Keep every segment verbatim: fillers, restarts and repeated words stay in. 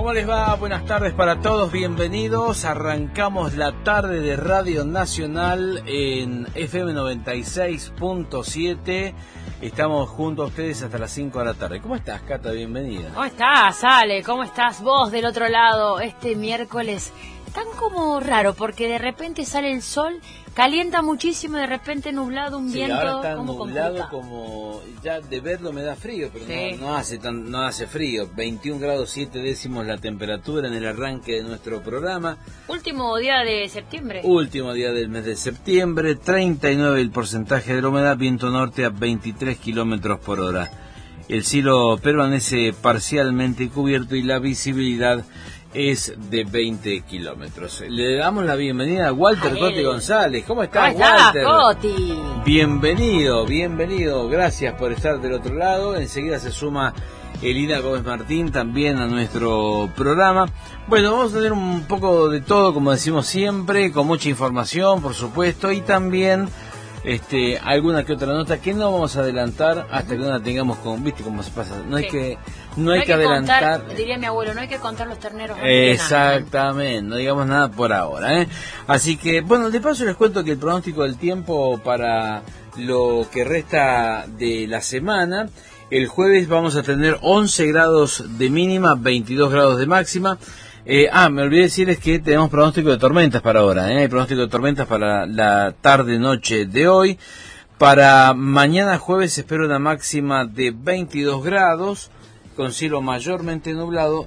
¿Cómo les va? Buenas tardes para todos, bienvenidos. Arrancamos la tarde de Radio Nacional en F M noventa y seis punto siete. Estamos junto a ustedes hasta las cinco de la tarde. ¿Cómo estás, Cata? Bienvenida. ¿Cómo estás, Ale? ¿Cómo estás vos del otro lado? Este miércoles tan como raro, porque de repente sale el sol, calienta muchísimo, de repente nublado, un sí, viento ahora está como nublado, complicado. Como ya de verlo me da frío, pero sí. no, no hace tan, no hace frío. veintiún grados siete décimos la temperatura en el arranque de nuestro programa. Último día de septiembre. Último día del mes de septiembre, treinta y nueve el porcentaje de la humedad, viento norte a veintitrés kilómetros por hora. El cielo permanece parcialmente cubierto y la visibilidad es de veinte kilómetros. Le damos la bienvenida a Walter Ay, Coti González. ¿Cómo estás, ¿Cómo estás, Walter? Coti? Bienvenido, bienvenido. Gracias por estar del otro lado. Enseguida se suma Elina Gómez Martín también a nuestro programa. Bueno, vamos a tener un poco de todo, como decimos siempre, con mucha información, por supuesto, y también este alguna que otra nota que no vamos a adelantar hasta que no la tengamos con, ¿viste cómo se pasa? No hay sí. que no hay, no hay que, que adelantar. Contar, diría mi abuelo, no hay que contar los terneros. Exactamente, no digamos nada por ahora, ¿eh? Así que, bueno, de paso les cuento que el pronóstico del tiempo para lo que resta de la semana, el jueves vamos a tener once grados de mínima, veintidós grados de máxima. Eh, ah, me olvidé decirles que tenemos pronóstico de tormentas para ahora, ¿eh? Pronóstico de tormentas para la tarde-noche de hoy. Para mañana jueves se espera una máxima de veintidós grados, con cielo mayormente nublado.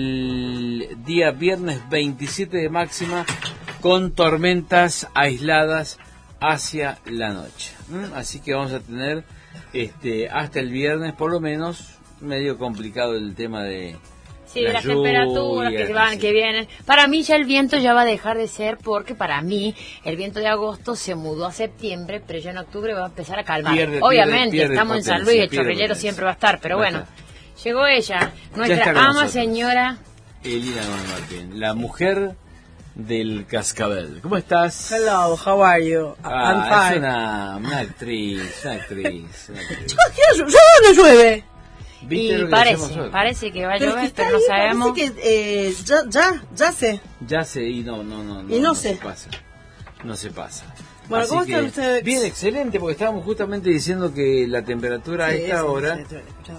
El día viernes veintisiete de máxima, con tormentas aisladas hacia la noche. ¿Mm? Así que vamos a tener este hasta el viernes, por lo menos, medio complicado el tema de... Sí, la las lluvia, temperaturas que van, sí. que vienen. Para mí ya el viento ya va a dejar de ser, porque para mí el viento de agosto se mudó a septiembre, pero ya en octubre va a empezar a calmar. Pierde, Obviamente, pierde, pierde estamos potencia, en San Luis, el chorrillero potencia. Siempre va a estar, pero va bueno. Estar. Llegó ella, nuestra ama nosotros. Señora Elina Gómez Martín, la mujer del cascabel. ¿Cómo estás? Hello, how are you? Ah, I'm fine. Es una, una actriz, una actriz. Una actriz. Chicos, ¿qué llueve? ¿Dónde llueve? Y parece, parece que va a llover, pero, pero no sabemos. Parece que eh, ya, ya, ya sé. Ya sé, y no, no, no. Y no, no, no sé. se pasa. No se pasa. Bueno, Así ¿cómo que, están ustedes? Bien, excelente, porque estábamos justamente diciendo que la temperatura sí, a esta hora sí, sí,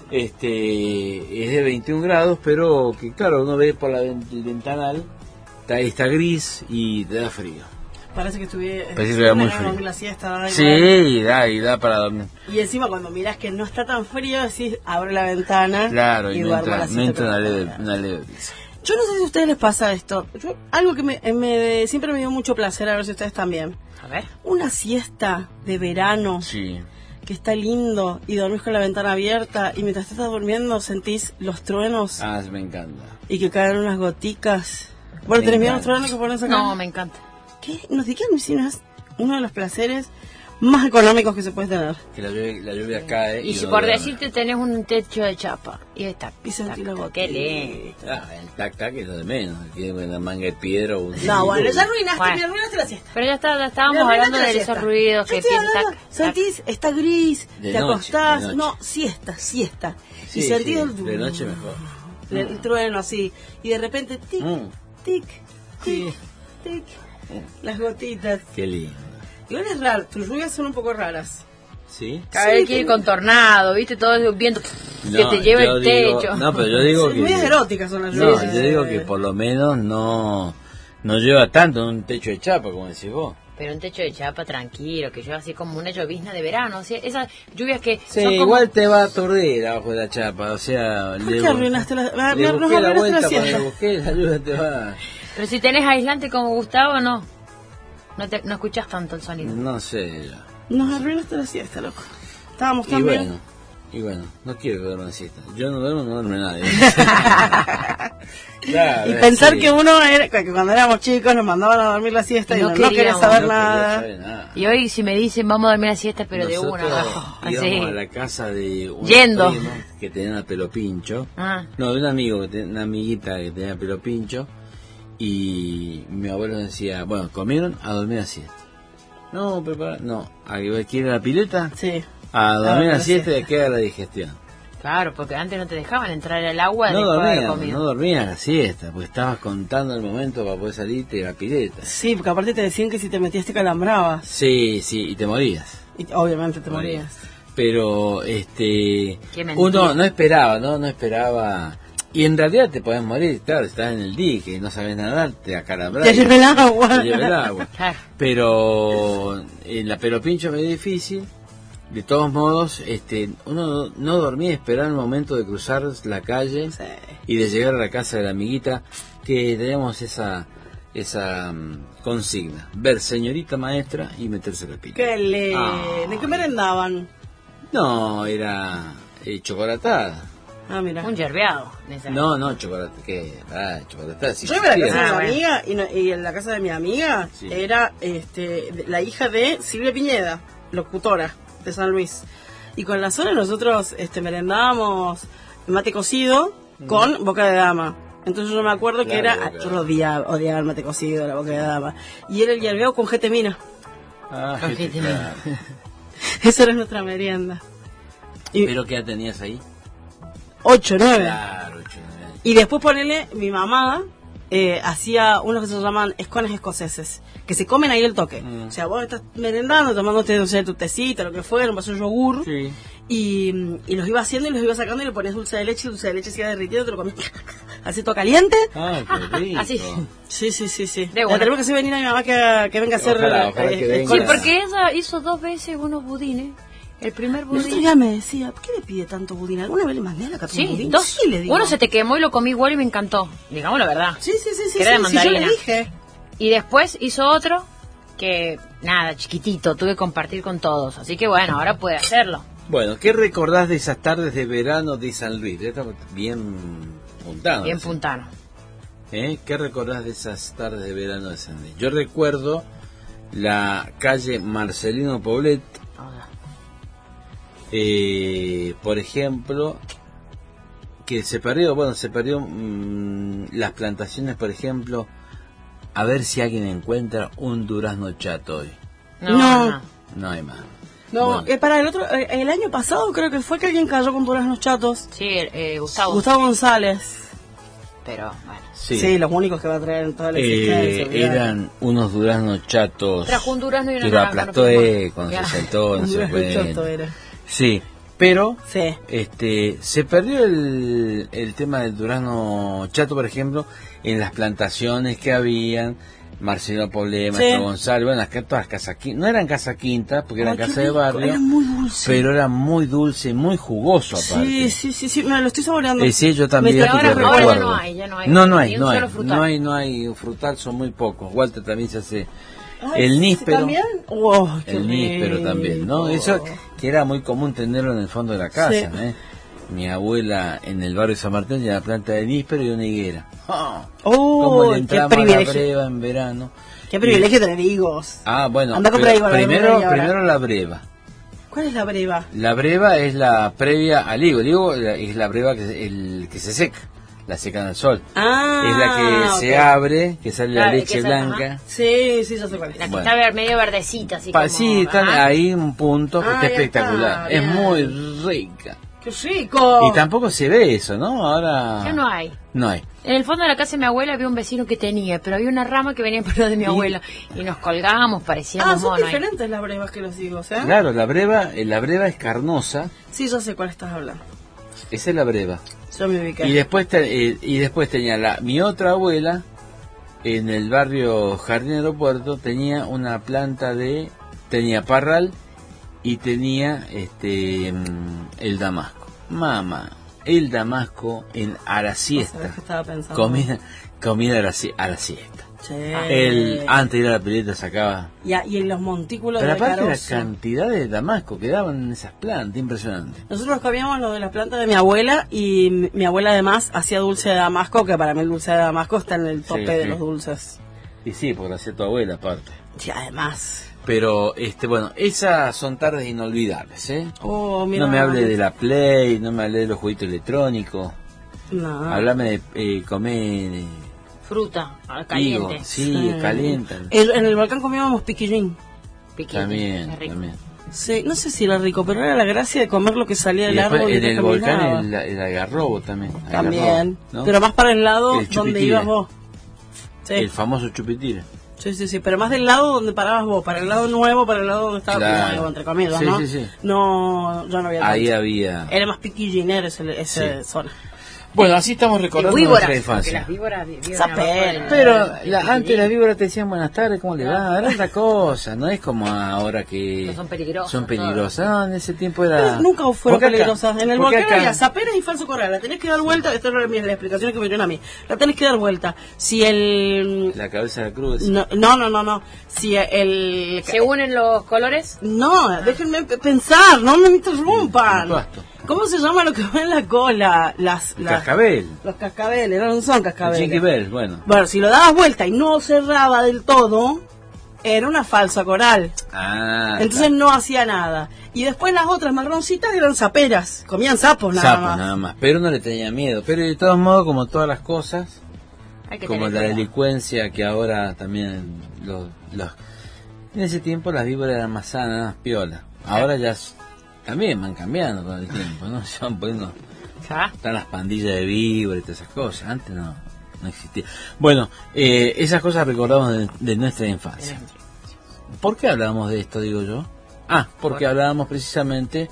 este, es de veintiún grados, pero que claro, uno ve por la, el ventanal, está, está gris y te da frío. Parece que estuviera Parece que muy frío. La siesta, ¿no? Sí, da, y da para dormir. Y encima cuando mirás que no está tan frío, decís, abre la ventana. Claro, y, y no entra, no entra una, leve, una leve brisa. Yo no sé si a ustedes les pasa esto. Yo, algo que me, me siempre me dio mucho placer, a ver si ustedes también. A ver. Una siesta de verano. Sí. Que está lindo y dormís con la ventana abierta y mientras te estás durmiendo sentís los truenos. Ah, me encanta. Y que caen unas goticas. Bueno, ¿tenés miedo a los truenos que pones acá? No, me encanta. ¿Qué? No sé qué es uno de los placeres más económicos que se puede tener. Que la lluvia, la lluvia cae. Y, y si no por duerme. Decirte tenés un techo de chapa y está. Y sentí la gota. Qué lindo. Ah, el tac tac es lo de menos. Tiene una manga de piedra. Un... No, bueno, ya arruinaste, bueno. me arruinaste la siesta. Pero ya, está, ya estábamos hablando de esos ruidos que empiezan. tac, Sentís, tac. Está gris, de te noche, acostás. No, siesta, siesta. Sí, y sentís sí, el. De noche mejor. El mm. trueno así. Y de repente, tic, mm. tic, tic, sí. tic. Las gotitas. Qué lindo. Igual es raro, tus lluvias son un poco raras. ¿Sí? Cada vez que ir con tornado, ¿viste? Todo el viento no, que te lleva el digo, techo. No, pero yo digo que... Muy eróticas son las lluvias. No, yo digo que por lo menos no, no lleva tanto en un techo de chapa, como decís vos. Pero un techo de chapa tranquilo, que lleva así como una llovizna de verano. O sea, esas lluvias que sí, son como... igual te va a aturdir abajo de la chapa, o sea... ¿Por qué arruinaste la, le nos busqué la arruinaste vuelta, la siesta? cuando le busqué la lluvia te va... Pero si tenés aislante como Gustavo, no. No, te, no escuchás tanto el sonido. No sé. Nos arruinaste la siesta, loco. Estábamos tan y bien. Bueno, y bueno, no quiero que duerman siesta. Yo no duermo, no duerme nadie. Claro, y pensar sí. que uno era, que cuando éramos chicos nos mandaban a dormir la siesta y, y no, no quería saber no nada. Saber nada. Y hoy si me dicen vamos a dormir la siesta, pero nosotros de una abajo. Íbamos así. a la casa de un Yendo. primo que tenía una pelo pincho. Ah. No, de un amigo, que tenía, una amiguita que tenía pelo pincho. Y mi abuelo decía, bueno, comieron a dormir a siesta. No, prepara, no, ¿a que quiere la pileta? Sí. A dormir a siesta y a que haga la digestión. Claro, porque antes no te dejaban entrar al agua no después de haber dormías, comido. no dormías la siesta, porque estabas contando el momento para poder salirte de la pileta. Sí, porque aparte te decían que si te metías te calambrabas. Sí, sí, y te morías. Y obviamente te morías. Pero, este, uno no esperaba, ¿no? No esperaba. Y en realidad te podés morir, claro, estás en el dique, no sabes nadar, te acalambras. Te lleva el agua. Te lleva el agua. Pero en la Peropincho es muy difícil. De todos modos, este, uno no dormía, esperaba el momento de cruzar la calle Sí. y de llegar a la casa de la amiguita, que teníamos esa esa um, consigna, ver señorita maestra y meterse la pila. ¿Qué le... Ah. ¿De qué merendaban? No, era eh, chocolatada. Ah, mira. Un yerbeado. No, no, chocolate, ¿qué? Ah, chocolatada. Sí, yo iba a la casa Ah, de mi bueno. amiga y, no- y en la casa de mi amiga Sí. era este de- la hija de Silvia Piñeda, locutora de San Luis. Y con la zona nosotros este merendábamos mate cocido con boca de dama. Entonces yo me acuerdo que Claro, era, boca de yo dama. odiaba, odiaba el mate cocido, la boca de dama. Y era el yerbeo con getemina. Ah, Con gente, gente. claro. Esa era nuestra merienda. Y ¿Pero qué edad tenías ahí? ocho, nueve. Claro, ocho, nueve. Y después ponele, mi mamá eh, hacía unos que se llaman escones escoceses, que se comen ahí el toque. Mm. O sea, vos estás merendando, tomándote, o sea, tu tecita, lo que fuera, un vaso de yogur, Sí. y, y los iba haciendo y los iba sacando y le ponías dulce de leche, y el dulce de leche se iba derritiendo, te lo comías así todo caliente. Ah, qué rico. Así. Sí, sí, sí, sí. De Le buena. tenemos que hacer venir a mi mamá que, que venga a hacer Ojalá, ojalá que venga. Sí, escones. porque ella hizo dos veces unos budines. El primer El otro budín. día me decía, ¿por qué le pide tanto budín? ¿Alguna vez le mandé a la capa un Sí, budín? dos. Sí, le digo. Uno se te quemó y lo comí igual y me encantó. Digamos la verdad. Sí, sí, sí, sí, Que era de sí, sí, yo le mandarina. dije. Y después hizo otro que, nada, chiquitito, tuve que compartir con todos. Así que bueno, ahora puede hacerlo. Bueno, ¿qué recordás de esas tardes de verano de San Luis? Ya estamos bien puntados. Bien ¿sí? puntano. ¿Eh? ¿Qué recordás de esas tardes de verano de San Luis? Yo recuerdo la calle Marcelino Poblet, eh, por ejemplo, que se perdió, bueno, se perdió mmm, las plantaciones, por ejemplo, a ver si alguien encuentra un durazno chato hoy. No, No. no. No hay más. No, Bueno. eh, para el otro, eh, el año pasado creo que fue que alguien cayó con duraznos chatos. Sí, eh, Gustavo. Gustavo González. Pero bueno. Sí, Sí, los únicos que va a traer en toda la Eh, existencia. olvidate. eran unos duraznos chatos Trajo un durazno y una que lo naranja, aplastó no fuimos. eh, cuando Claro. se saltó, no Un se durazno puede. chato era. Sí, pero Sí. este se perdió el, el tema del durazno chato, por ejemplo, en las plantaciones que habían. Marcelo Poblé, Maestro Sí. González, bueno, las, todas las casas quintas, no eran casas quintas porque eran Ay, qué casas de rico, barrio, era muy dulce. pero era muy dulce, muy jugoso aparte. Sí, sí, sí, sí, me lo estoy saboreando. Eh, sí, yo también Me Pero está- te ahora- ahora ya recuerdo. no hay, ya no hay. No, no hay, Ni un no hay, solo frutal. no hay, no hay frutal, son muy pocos. Walter también se hace Ay, el sí, níspero. ¿También? Oh, qué El níspero rico. también, ¿no? Eso que era muy común tenerlo en el fondo de la casa, Sí. ¿eh? Mi abuela en el barrio de San Martín tenía la planta de níspero y una higuera. ¡Ah! Oh, ¿Cómo le qué entramos a la privilegio. breva en verano? Qué privilegio tener higos. Ah, bueno, Anda a comprar pero higos, la primero, verdura y ahora. primero la breva. ¿Cuál es la breva? La breva es la previa al higo. El higo es la breva que, el, que se seca, la secan al sol. Ah, es la que ok. se abre, que sale Claro, la que leche esa- blanca. ajá. Sí, sí, yo sé cuál es. La que Bueno. está ver- medio verdecita, así Pa- como... sí, están ajá. ahí un punto que Ah, está ya espectacular. está, Es bien. muy rica. ¡Qué rico! Y tampoco se ve eso, ¿no? Ahora... Ya no hay. No hay. En el fondo de la casa de mi abuela había un vecino que tenía, pero había una rama que venía por lo de mi abuela. Y nos colgábamos, parecíamos Ah, son monos ahí. diferentes las brevas que los higos, ¿eh? Claro, la breva, eh, la breva es carnosa. Sí, yo sé cuál estás hablando. Esa es la breva. Yo me ubiqué. Y después, te- eh, y después tenía la mi otra abuela, en el barrio Jardín Aeropuerto, tenía una planta de... Tenía parral y tenía este mm, el damasco. Mamá, el damasco en a la ¿Sabes siesta. qué estaba pensando? Comida, comida a la, si- a la siesta. Sí. El, antes de ir a la pileta sacaba... Y, a- y en los montículos Pero de aparte la carozo. cantidad de damasco que daban en esas plantas, impresionante. Nosotros comíamos lo de las plantas de mi abuela y mi, mi abuela además hacía dulce de damasco, que para mí el dulce de damasco está en el tope Sí, de sí. los dulces. Y sí, porque lo hacía tu abuela aparte. Sí, además. Pero, este, bueno, esas son tardes inolvidables, ¿eh? Oh, mira. No me hable de la Play, no me hable de los jueguitos electrónicos. No. Háblame de eh, comer eh, Fruta, ah, higo. caliente. Sí, calientan. El- en el volcán comíamos piquillín. Piquete, También, es rico. también. Sí, no sé si era rico, pero era la gracia de comer lo que salía del árbol. En el volcán el, el algarrobo también. También, algarrobo, ¿no? Pero más para el lado el donde ibas vos. Sí. El famoso chupitire. Sí, sí, sí, pero más del lado donde parabas vos, para el lado nuevo, para el lado donde estaba claro. nuevo, entre comillas, sí, ¿no? Sí, sí. No, ya no había Ahí tanto. había... Era más piquillinero esa, esa sí. zona. Bueno, así estamos recordando víboras, nuestra infancia. Las víboras vivían Zapera. Pero la, antes las víboras te decían buenas tardes, ¿cómo le va? Era otra cosa, no es como ahora que no son peligrosas. Son peligrosas. No, en ese tiempo era... Pero nunca fueron peligrosas. En el volcán acá... había zaperas y falso coral. La tenés que dar vuelta. Estas son las explicaciones que me dieron a mí. La tenés que dar vuelta. Si el... La cabeza de la cruz. No, no, no, no. no. Si el... ¿Se unen los colores? No, déjenme pensar. No me interrumpan. ¿Cómo se llama lo que va en la cola? Las, las cascabel. Los cascabeles, no son cascabeles. Jinky Bell, bueno. Bueno, si lo dabas vuelta y no cerraba del todo, era una falsa coral. Ah. Entonces claro. no hacía nada. Y después las otras marroncitas eran saperas. Comían sapos nada sapos, más. nada más. Pero no le tenía miedo. Pero de todos modos, como todas las cosas, Hay que como la cuidado. delincuencia que ahora también los, los... En ese tiempo las víboras eran más sanas, más piolas. Ahora ya... También van cambiando con el tiempo, ¿no? Se van poniendo... ¿Ah? Están las pandillas de víboras y todas esas cosas. Antes no, no existía. Bueno, eh, esas cosas recordamos de, de nuestra infancia. ¿Por qué hablábamos de esto, digo yo? Ah, porque hablábamos precisamente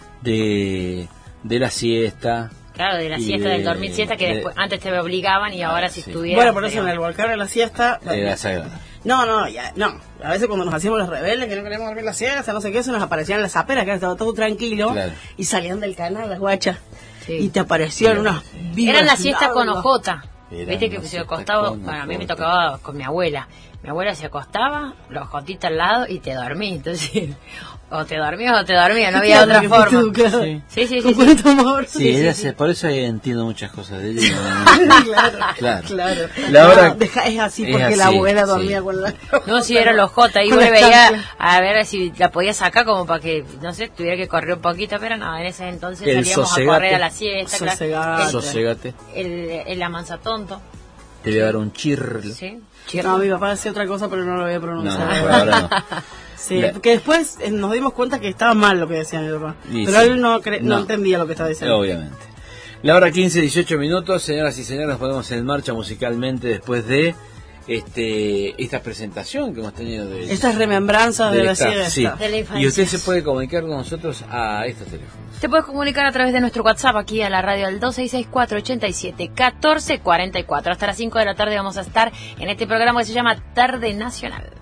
de, de la siesta. Claro, de la siesta, de, del dormir siesta, que de, después antes te obligaban y ahora si sí. estuvieras... Bueno, por eso en el volcán de la siesta... Era sagrado. No, no, ya, no. A veces cuando nos hacíamos los rebeldes, que no queríamos dormir la siesta, no sé qué, se nos aparecían las zaperas, que estaba todo tranquilo, claro. y salían del canal las guachas, sí. y te aparecían unas vivas. Eran la siesta con ojota. Viste que se acostaba, bueno, a mí me tocaba con mi abuela. Mi abuela se acostaba, los ojotitas al lado y te dormí. Entonces, o te dormías o te dormías, no había otra forma. Tú, claro. Sí, sí, sí. sí, sí. Amor. sí, sí, ella sí, se, sí. Por eso entiendo muchas cosas de ella. claro, claro, claro. La hora, no, deja, es así porque es así, la abuela dormía sí. con la... No, sí, era los J. Y le veía a ver si la podía sacar como para que, no sé, tuviera que correr un poquito, pero no, en ese entonces el salíamos sosegate. a correr a la siesta. Sosegate. El, Sosegate. El, el amansa tonto. Te voy a dar un chirlo. Sí. Chirlo. No, mi papá decía otra cosa, pero no lo voy a pronunciar. No, por ahora no. Sí, la... porque después eh, nos dimos cuenta que estaba mal lo que decía mi papá. Y pero sí. él no, cre... no. no entendía lo que estaba diciendo. Obviamente. La hora quince, dieciocho minutos, señoras y señores, nos ponemos en marcha musicalmente después de este esta presentación que hemos tenido de estas remembranzas de, de la siesta, sí. de la infancia. Y usted se puede comunicar con nosotros a estos teléfonos. Te puedes comunicar a través de nuestro WhatsApp aquí a la radio al dos seis seis cuatro, ocho siete, uno cuatro cuatro cuatro. Hasta las cinco de la tarde vamos a estar en este programa que se llama Tarde Nacional.